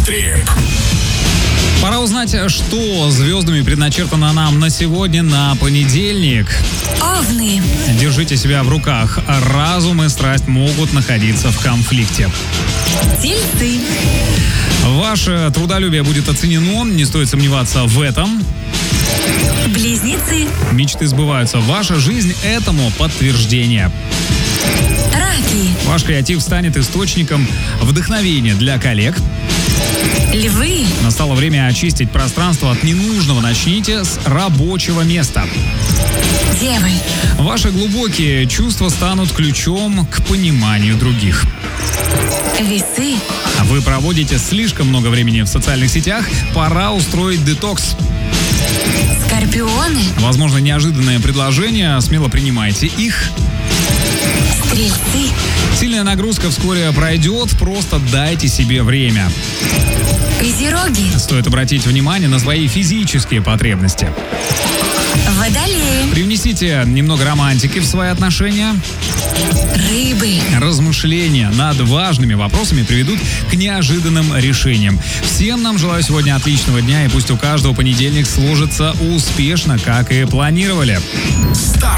Евротрип. Пора узнать, что звездами предначертано нам на сегодня, на понедельник. Овны. Держите себя в руках. Разум и страсть могут находиться в конфликте. Тельцы. Ваше трудолюбие будет оценено, не стоит сомневаться в этом. Близнецы. Мечты сбываются. Ваша жизнь этому подтверждение. Раки. Ваш креатив станет источником вдохновения для коллег. Львы. Настало время очистить пространство от ненужного. Начните с рабочего места. Девы. Ваши глубокие чувства станут ключом к пониманию других. Весы. Вы проводите слишком много времени в социальных сетях. Пора устроить детокс. Скорпионы. Возможно, неожиданные предложения. Смело принимайте их. Стрельцы. Сильная нагрузка вскоре пройдет. Просто дайте себе время. Козероги. Стоит обратить внимание на свои физические потребности. Водолеи. Привнесите немного романтики в свои отношения. Рыбы. Размышления над важными вопросами приведут к неожиданным решениям. Всем нам желаю сегодня отличного дня, и пусть у каждого понедельник сложится успешно, как и планировали. Старт